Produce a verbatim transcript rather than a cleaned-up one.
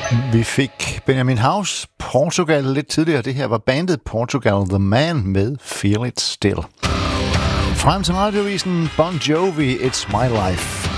Vi fik Benjamin House, Portugal, lidt tidligere. Det her var bandet Portugal The Man med Feel It Still. Frem til radiovisen Bon Jovi, It's My Life.